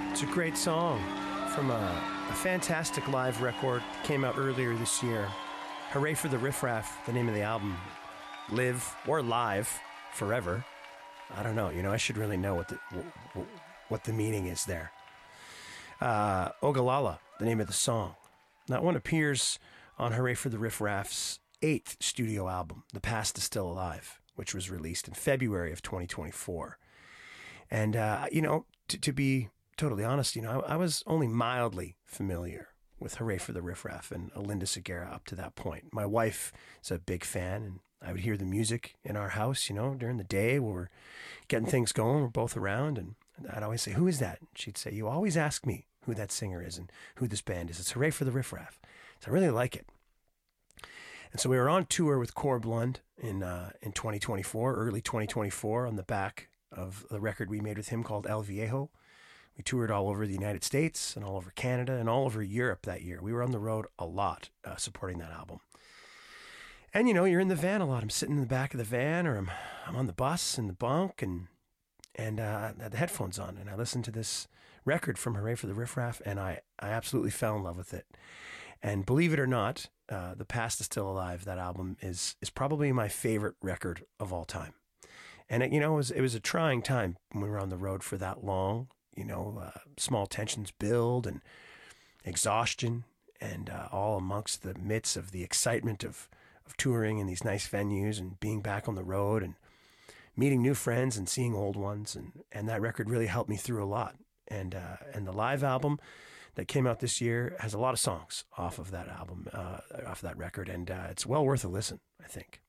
It's a great song from a fantastic live record that came out earlier this year. Hooray for the Riff Raff, the name of the album. Live or Live Forever. I don't know. I should really know what the meaning is there. Ogallala, the name of the song. That one appears on Hooray for the Riff Raff's 8th studio album, The Past is Still Alive, which was released in February of 2024. And, to be totally honest, I was only mildly familiar with Hooray for the Riff Raff and Linda Segura up to that point. My wife is a big fan, and I would hear the music in our house, during the day when we're getting things going. We're both around, and I'd always say, "Who is that?" And she'd say, "You always ask me who that singer is and who this band is. It's Hooray for the Riff Raff." So I really like it. And so we were on tour with Corb Lund in 2024, early 2024, on the back of the record we made with him called El Viejo. We toured all over the United States and all over Canada and all over Europe that year. We were on the road a lot supporting that album. And, you're in the van a lot. I'm sitting in the back of the van, or I'm on the bus in the bunk, and I had the headphones on, and I listened to this record from Hooray for the Riff Raff, and I absolutely fell in love with it. And believe it or not, The Past is Still Alive, that album, is probably my favorite record of all time. And it was a trying time when we were on the road for that long. Small tensions build and exhaustion, and all amongst the midst of the excitement of touring in these nice venues and being back on the road and meeting new friends and seeing old ones. And that record really helped me through a lot. And the live album that came out this year has a lot of songs off of that album, off that record. And it's well worth a listen, I think.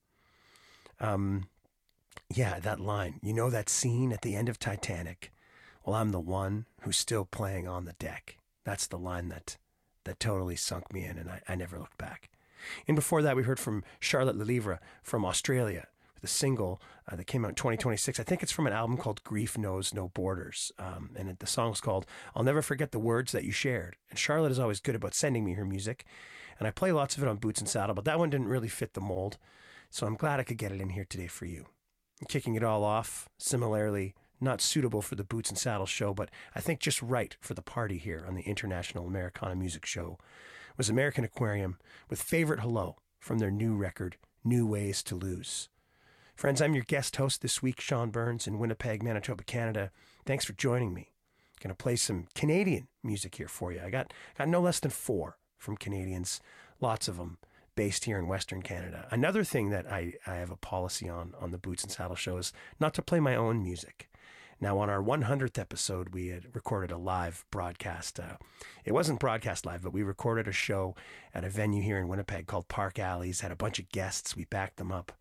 Yeah, that line, that scene at the end of Titanic. Well, I'm the one who's still playing on the deck. That's the line that totally sunk me in, and I never looked back. And before that, we heard from Charlotte Lelivre from Australia with a single that came out in 2026. I think it's from an album called Grief Knows No Borders. And the song's called I'll Never Forget the Words That You Shared. And Charlotte is always good about sending me her music. And I play lots of it on Boots and Saddle, but that one didn't really fit the mold. So I'm glad I could get it in here today for you. And kicking it all off, similarly, not suitable for the Boots and Saddle show, but I think just right for the party here on the International Americana Music Show, was American Aquarium with Favorite Hello from their new record, New Ways to Lose. Friends, I'm your guest host this week, Sean Burns, in Winnipeg, Manitoba, Canada. Thanks for joining me. Going to play some Canadian music here for you. I got no less than 4 from Canadians, lots of them based here in Western Canada. Another thing that I have a policy on the Boots and Saddle show is not to play my own music. Now, on our 100th episode, we had recorded a live broadcast. It wasn't broadcast live, but we recorded a show at a venue here in Winnipeg called Park Alleys, had a bunch of guests. We backed them up.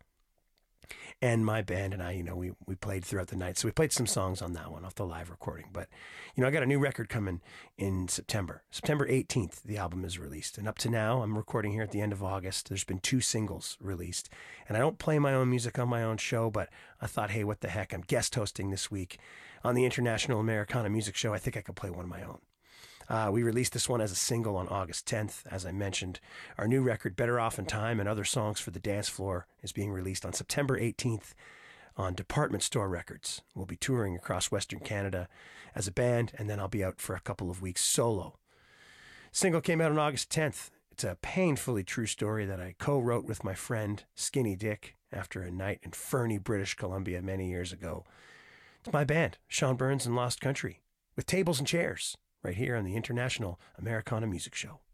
And my band and I, we played throughout the night. So we played some songs on that one off the live recording. But, I got a new record coming in September. September 18th, the album is released. And up to now, I'm recording here at the end of August. There's been 2 singles released. And I don't play my own music on my own show, but I thought, hey, what the heck? I'm guest hosting this week on the International Americana Music Show. I think I could play one of my own. We released this one as a single on August 10th. As I mentioned, our new record, Better Off in Time and Other Songs for the Dance Floor, is being released on September 18th on Department Store Records. We'll be touring across Western Canada as a band, and then I'll be out for a couple of weeks solo. Single came out on August 10th. It's a painfully true story that I co-wrote with my friend Skinny Dick after a night in Fernie, British Columbia many years ago. It's my band, Sean Burns and Lost Country, with tables and chairs, right here on the International Americana Music Show.